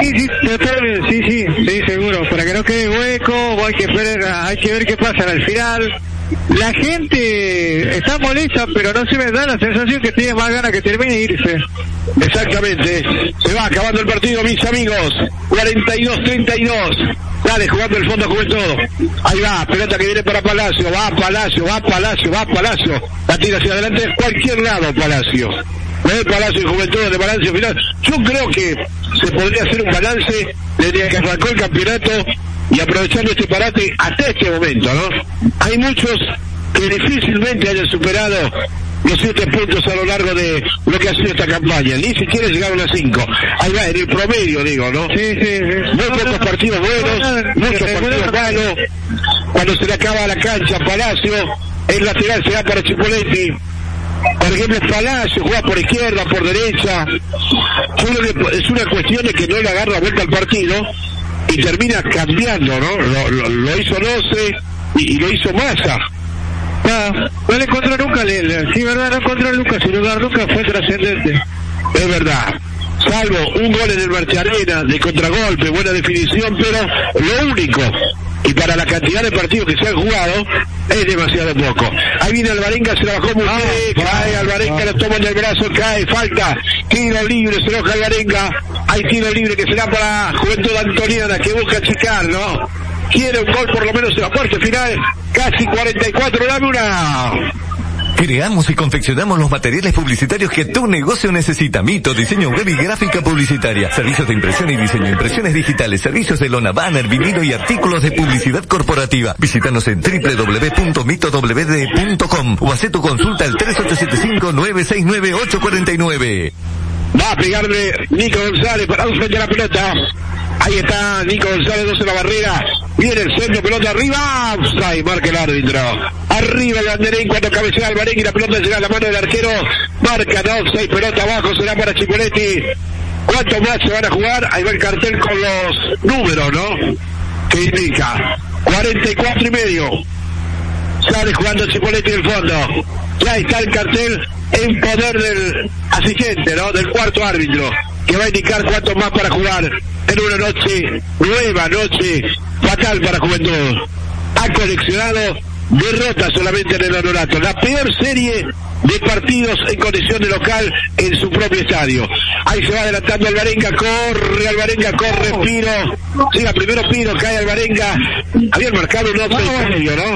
Sí, seguro. Para que no quede hueco, hay que ver qué pasa al final. La gente está molesta, pero no se me da la sensación que tiene más ganas que termine de irse. Exactamente. Se va acabando el partido, mis amigos. 42-32. Dale, jugando el fondo Juventud. Ahí va, pelota que viene para Palacio. Va Palacio. La tira hacia adelante, cualquier lado Palacio. Palacio y Juventud de balance final. Yo creo que se podría hacer un balance desde que arrancó el campeonato y aprovechando este parate hasta este momento, ¿no? Hay muchos que difícilmente hayan superado los 7 puntos a lo largo de lo que ha sido esta campaña. Ni siquiera llegaron a 5. Ahí va, en el promedio, digo, ¿no? Sí. Muy pocos partidos buenos, muchos partidos malos. Cuando se le acaba la cancha a Palacio, el lateral se da para Chipoletti. Por ejemplo, Palacio juega por izquierda, por derecha. Yo creo que es una cuestión de que no le agarra vuelta al partido y termina cambiando, ¿no? Lo hizo Noce y lo hizo Massa. No le encontró nunca sí, verdad, no encontró nunca, su lugar nunca fue trascendente. Es verdad. Salvo un gol en el Martiarena de contragolpe, buena definición, pero lo único, y para la cantidad de partidos que se han jugado, es demasiado poco. Ahí viene Alvarenga, se la bajó muy bien, cae Alvarenga, lo toman del brazo, cae, falta, tiro libre, se enoja Alvarenga, hay tiro libre que será para Juventud Antoniana, que busca achicar, ¿no? Quiere un gol por lo menos en la parte final, casi 44, dame una... Creamos y confeccionamos los materiales publicitarios que tu negocio necesita. Mito, diseño web y gráfica publicitaria. Servicios de impresión y diseño, impresiones digitales, servicios de lona, banner, vinilo y artículos de publicidad corporativa. Visítanos en www.mitowd.com o haz tu consulta al 3875-969-849. Va a pegarle Nico González para un frente a la pelota. Ahí está Nico González, 12 en la barrera. Viene el centro, pelota arriba. Offside, marca el árbitro. Arriba el banderín cuando cabecea Alvarenga y la pelota llega a la mano del arquero. Marca no, offside, pelota abajo, será para Chipoletti. ¿Cuánto más se van a jugar? Ahí va el cartel con los números, ¿no? Que indica 44 y medio. Sale jugando Chipoletti en el fondo. Ya está el cartel en poder del asistente, ¿no? Del cuarto árbitro, que va a indicar cuánto más para jugar en una nueva noche fatal para Juventud. Ha coleccionado derrotas solamente en el honorato, la peor serie de partidos en condición de local en su propio estadio. Ahí se va adelantando Alvarenga, corre Pino, siga primero Pino, cae Alvarenga, habían marcado un offside medio, ¿no?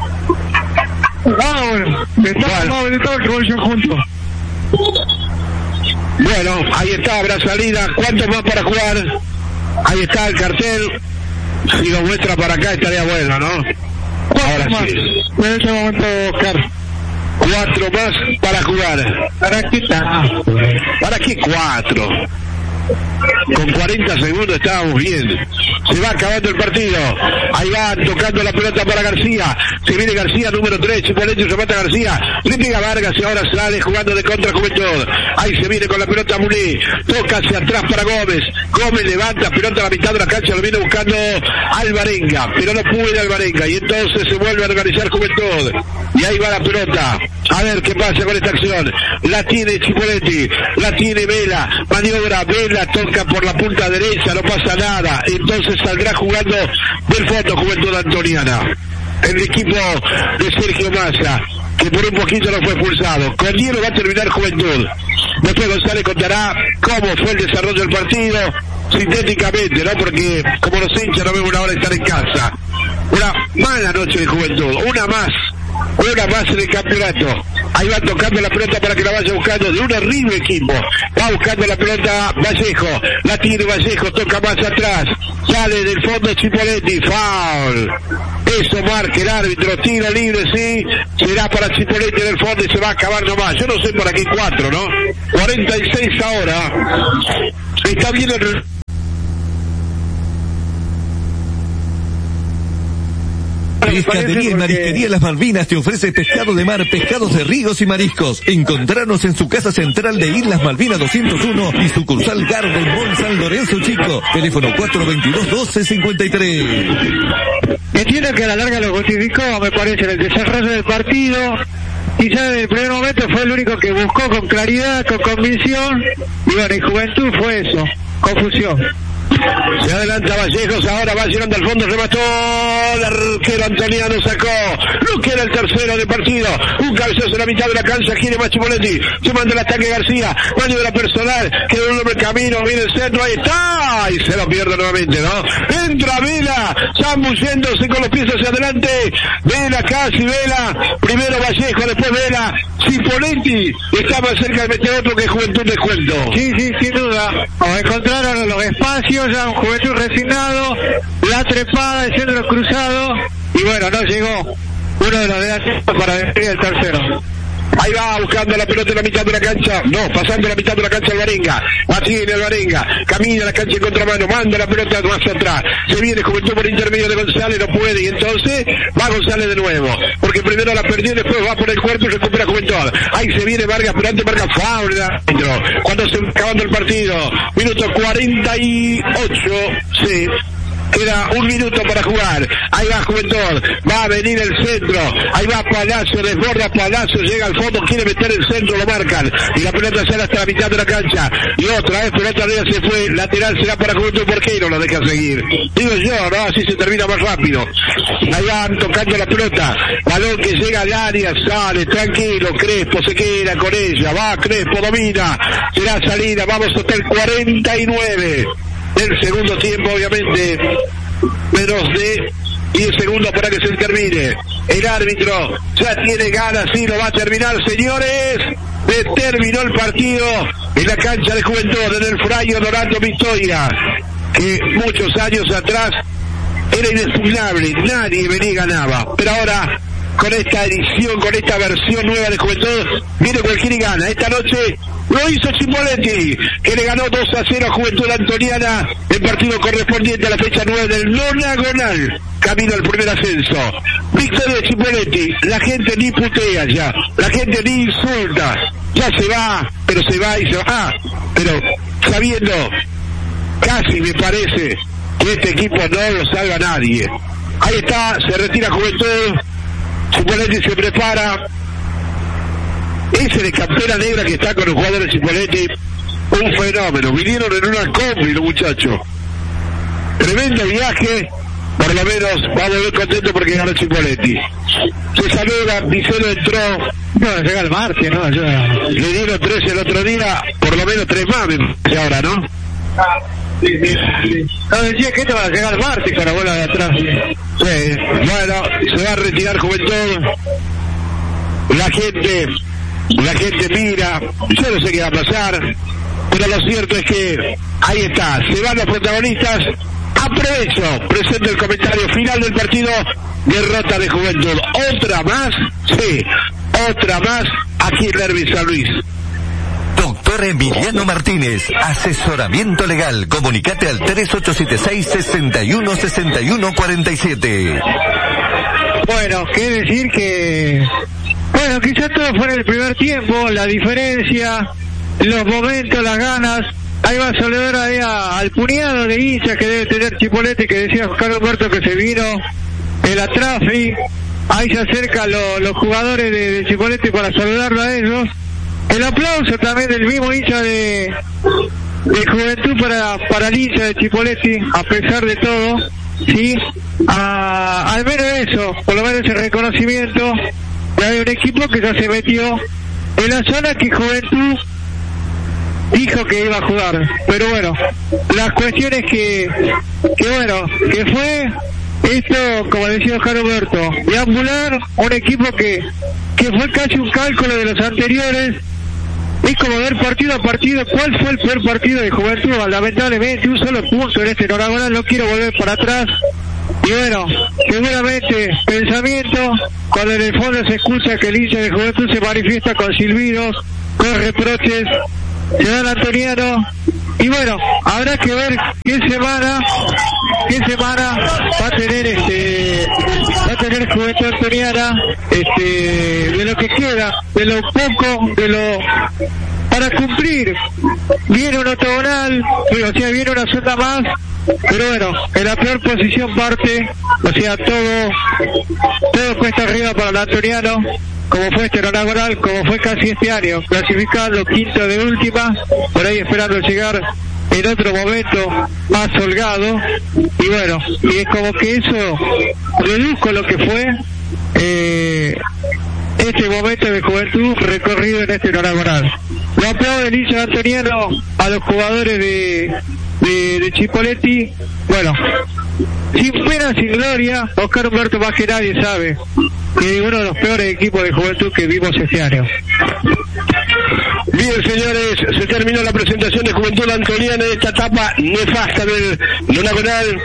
Bueno, ahí está, habrá salida. ¿Cuánto más para jugar? Ahí está el cartel. Si lo muestra para acá estaría bueno, ¿no? Ahora más? sí. En este momento, Oscar. 4 más para jugar. ¿Para qué está? ¿Para qué 4? Con 40 segundos estábamos bien. Se va acabando el partido. Ahí va tocando la pelota para García. Se viene García, número 3. Chipoletti se mata García. Le pega Vargas y ahora sale jugando de contra Juventud. Ahí se viene con la pelota Muné. Toca hacia atrás para Gómez. Gómez levanta pelota a la mitad de la cancha. Lo viene buscando Alvarenga. Pero no puede Alvarenga. Y entonces se vuelve a organizar Juventud. Y ahí va la pelota. A ver qué pasa con esta acción. La tiene Chipoletti. La tiene Vela. Maniobra Vela. Toca por la punta derecha. No pasa nada. Entonces saldrá jugando del fondo Juventud Antoniana. El equipo de Sergio Massa, que por un poquito no fue expulsado. Con 10 va a terminar Juventud. Después González contará cómo fue el desarrollo del partido, sintéticamente, ¿no? Porque como los hinchas no vemos una hora de estar en casa. Una mala noche de Juventud, una más en el campeonato. Ahí va tocando la pelota para que la vaya buscando de un horrible equipo. Va buscando la pelota Vallejo. La tiene Vallejo, toca más atrás. Sale del fondo Chipoletti. Foul. Eso marca el árbitro. Tiro libre, sí. Será para Chipoletti en el fondo y se va a acabar nomás. Yo no sé por aquí 4, ¿no? 46 ahora. Está bien el... Pescadería y Marisquería Las Malvinas te ofrece pescado de mar, pescados de ríos y mariscos. Encontranos en su casa central de Islas Malvinas 201 y sucursal Garden Mall San Lorenzo Chico. Teléfono 422-1253. Entiendo que a la larga lo justificó, me parece, en el desarrollo del partido. Quizás desde el primer momento fue el único que buscó con claridad, con convicción. Y bueno, en Juventud fue eso, confusión. Se adelanta Vallejos, ahora va llegando al fondo, remató, el arquero Antoniano sacó, no queda el tercero del partido, un cabezazo en la mitad de la cancha, quiere más Chipoletti, se manda el ataque García, maniobra personal, queda un hombre camino, viene el centro, ahí está, y se lo pierde nuevamente, ¿no? Entra Vela, zambulléndose con los pies hacia adelante, Vela casi, Vela, primero Vallejo, después Vela, Chipoletti, está más cerca de meter otro que Juventud de cuento. Sí, sin duda, encontraron los espacios, ya un Juventud resignado, la trepada, el centro cruzado, y bueno, no llegó uno de los delanteros para definir el tercero. Ahí va buscando la pelota en la mitad de la cancha, no, pasando la mitad de la cancha el Varenga, la tiene el Varenga, camina la cancha en contramano, manda la pelota más atrás, se viene Juventud por intermedio de González, no puede, y entonces va González de nuevo, porque primero la perdió, después va por el cuerpo y recupera Juventud. Ahí se viene Vargas, pero antes marca foul cuando se va acabando el partido, minuto 48, sí. Queda un minuto para jugar. Ahí va Juventud. Va a venir el centro. Ahí va Palacio. Desborda Palacio. Llega al fondo. Quiere meter el centro. Lo marcan. Y la pelota sale hasta la mitad de la cancha. Y otra vez pelota arriba se fue. Lateral será para Juventud. ¿Por qué no lo deja seguir? Digo yo, ¿no? Así se termina más rápido. Ahí van tocando la pelota. Balón que llega al área. Sale. Tranquilo. Crespo se queda con ella. Va Crespo. Domina. Será salida. Vamos hasta el 49. El segundo tiempo, obviamente, menos de 10 segundos para que se termine. El árbitro ya tiene ganas y lo va a terminar, señores. Terminó el partido en la cancha de Juventud, en el Fray Honorato Victoria, que muchos años atrás era inexpugnable, nadie venía y ganaba. Pero ahora, con esta edición, con esta versión nueva de Juventud, viene cualquiera y gana. Esta noche lo hizo Chipoletti, que le ganó 2-0 a Juventud Antoniana, el partido correspondiente a la fecha 9 del nonagonal, camino al primer ascenso. Victoria de Chipoletti, la gente ni putea ya, la gente ni insulta, ya se va, pero se va y se va, pero sabiendo, casi me parece, que este equipo no lo salva a nadie. Ahí está, se retira Juventud, Chipoletti se prepara. Ese de campera negra que está con los jugadores de Chipoletti, un fenómeno. Vinieron en una combi los muchachos. Tremendo viaje, por lo menos vamos a ver contentos porque ganó Chipoletti. Se saluda, Viceno entró. No, llega el martes, ¿no? Le dieron 3 el otro día, por lo menos 3 más, me parece ahora, ¿no? Sí. No, decía que esto va a llegar el martes con la bola de atrás. Sí, bueno, se va a retirar Juventud. La gente mira, yo no sé qué va a pasar, pero lo cierto es que ahí está, se van los protagonistas. Aprovecho, presento el comentario final del partido, derrota de Juventud. ¿Otra más? Sí, otra más aquí en Derby San Luis. Doctor Emiliano Martínez, asesoramiento legal. Comunicate al 3876-616147. Bueno, quiere decir que... Bueno, quizás todo fuera el primer tiempo, la diferencia, los momentos, las ganas. Ahí va a saludar ahí al puñado de hinchas que debe tener Chipoletti, que decía Oscar Humberto que se vino el atrafi. Ahí se acercan los jugadores de Chipoletti para saludarlo a ellos. El aplauso también del mismo hincha de Juventud para el hincha de Chipoletti, a pesar de todo, sí, al menos eso, por lo menos el reconocimiento de un equipo que ya se metió en la zona que Juventud dijo que iba a jugar. Pero bueno, la cuestión es que fue esto, como decía Oscar Humberto, deambular, un equipo que que fue casi un cálculo de los anteriores. Es como ver partido a partido cuál fue el peor partido de Juventud. Lamentablemente un solo punto en este Noragonal, no quiero volver para atrás. Y bueno, seguramente pensamiento, cuando en el fondo se escucha que el hincha de Juventud se manifiesta con silbidos, con reproches, se da el antoniano. Y bueno, habrá que ver qué semana va a tener Juventud Antoniana, de lo que queda, de lo poco, para cumplir. Viene un octogonal, o sea, viene una zona más, pero bueno, en la peor posición parte, o sea, todo cuesta arriba para el antoniano, como fue este Noragonal, como fue casi este año, clasificando quinto de última, por ahí esperando llegar en otro momento más holgado. Y bueno, y es como que eso reduzco lo que fue este momento de Juventud recorrido en este Noragonal. Lo aplaude el hincha antoniano a los jugadores de Chipoleti. Bueno, sin pena, sin gloria, Oscar Humberto más que nadie sabe que es uno de los peores equipos de Juventud que vimos este año. Bien, señores, se terminó la presentación de Juventud Antoniana en esta etapa nefasta del Noragonal.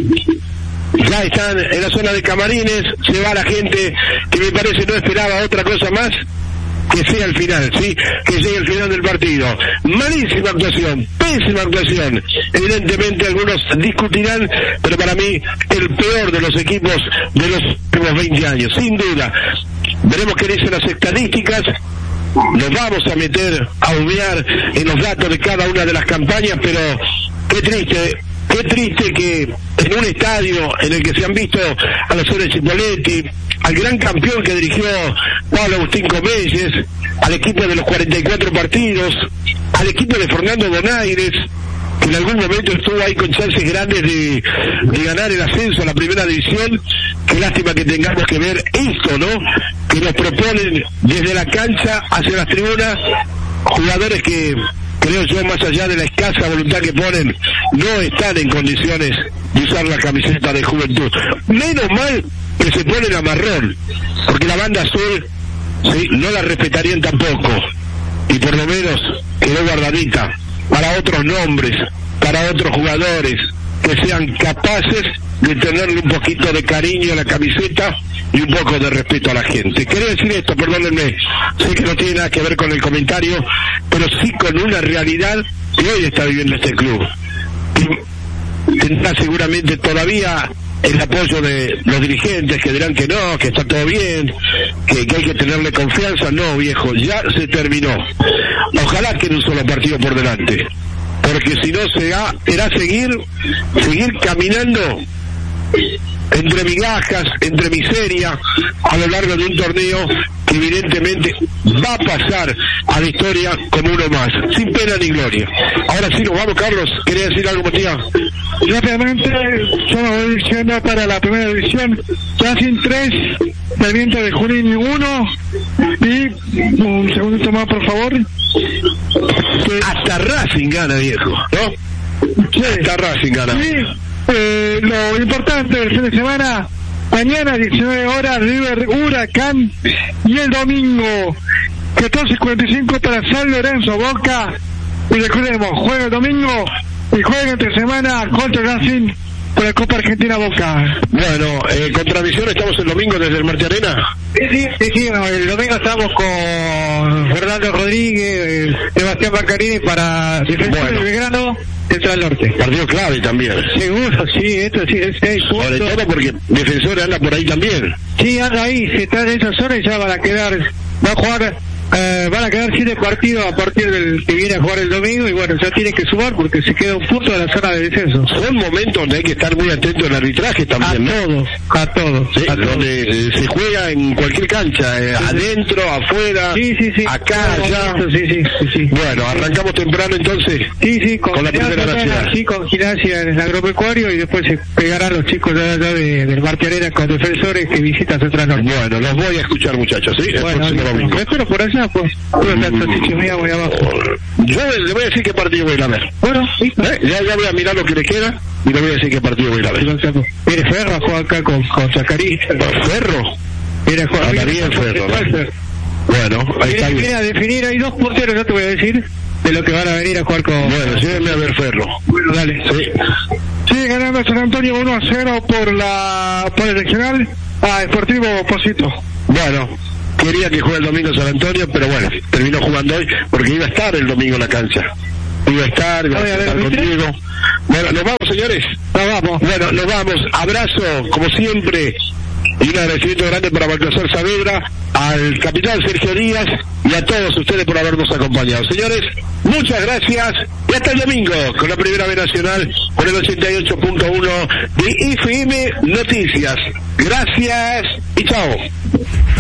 Ya están en la zona de camarines, se va la gente que me parece no esperaba otra cosa más que sea el final, ¿sí? Que llegue el final del partido. Malísima actuación, pésima actuación. Evidentemente algunos discutirán, pero para mí el peor de los equipos de los últimos 20 años, sin duda. Veremos qué dicen las estadísticas. Nos vamos a meter a humear en los datos de cada una de las campañas, pero qué triste que en un estadio en el que se han visto a los de Chipoleti, al gran campeón que dirigió Pablo Agustín Comelles, al equipo de los 44 partidos, al equipo de Fernando Donaires, que en algún momento estuvo ahí con chances grandes de ganar el ascenso a la primera división. Qué lástima que tengamos que ver esto, ¿no? Que nos proponen desde la cancha hacia las tribunas jugadores que, creo yo, más allá de la escasa voluntad que ponen, no están en condiciones de usar la camiseta de Juventud. Menos mal que se ponen a marrón, porque la banda azul, sí, no la respetarían tampoco, y por lo menos quedó guardadita para otros nombres, para otros jugadores que sean capaces de tenerle un poquito de cariño a la camiseta y un poco de respeto a la gente. Quería decir esto, perdónenme, sé que no tiene nada que ver con el comentario, pero sí con una realidad que hoy está viviendo este club. Tendrá seguramente todavía el apoyo de los dirigentes que dirán que no, que está todo bien, que hay que tenerle confianza. No, viejo, ya se terminó. Ojalá quede un solo partido por delante, porque si no será seguir caminando entre migajas, entre miseria, a lo largo de un torneo que evidentemente va a pasar a la historia como uno más, sin pena ni gloria. Ahora sí nos vamos, Carlos. ¿Quería decir algo, Matías? Rápidamente, somos diciendo para la primera división, Racing 3, Sarmiento de Junín 1, y un segundito más, por favor. Hasta Racing gana, viejo, ¿no? Sí. Hasta Racing gana. Sí. Lo importante del fin de semana, mañana 19 horas River Huracán, y el domingo 14:45 para San Lorenzo Boca. Y recordemos, juega el domingo y juega entre semana contra Racing por la Copa Argentina Boca. Bueno, con transmisión estamos el domingo desde el Martí Arena. Sí, no, el domingo estamos con Fernando Rodríguez, Sebastián Baccarini para Defensor de Belgrano, Central Norte. Partido clave también. Seguro, sí, esto sí es 6 puntos. Sobre todo porque Defensor anda por ahí también. Sí, anda ahí, se está en esa zona y ya van a quedar 7 partidos a partir del que viene a jugar el domingo, y bueno, ya tiene que sumar porque se queda un punto de la zona de descenso. Son momentos donde hay que estar muy atento al arbitraje también, a todos, sí, donde se juega en cualquier cancha, adentro, afuera, acá, allá. Sí. Bueno, arrancamos temprano entonces. Sí, con la primera nacional. Sí, con Gimnasia en el agropecuario, y después se pegarán los chicos de allá del Martí Arena con Defensores que visitan Central Norte. Bueno, los voy a escuchar, muchachos, ¿sí? El próximo domingo. Espero por allá, pues. Muy abajo. Yo le voy a decir qué partido voy a ir a ver. Bueno, sí. Ya voy a mirar lo que le queda y le voy a decir qué partido voy a ir a ver. Mire, Ferro juega acá con Chacarita. ¿Ferro? Anda bien Ferro, ¿no? Bueno, ahí está bien. Viene a definir, hay 2 punteros, yo te voy a decir, de lo que van a venir a jugar con... Bueno, llévenme a ver Ferro. Bueno, dale. Sí. Sigue ganando San Antonio 1-0 por el regional a Sportivo Posito. Bueno, quería que juegue el domingo San Antonio, pero bueno, terminó jugando hoy porque iba a estar el domingo en la cancha. Iba a estar contigo. Bueno, nos vamos, señores. Nos vamos. Bueno, nos vamos. Abrazo, como siempre, y un agradecimiento grande para Baltasar Saavedra, al capitán Sergio Díaz y a todos ustedes por habernos acompañado. Señores, muchas gracias y hasta el domingo con la Primera B Nacional por el 88.1 de FM Noticias. Gracias y chao.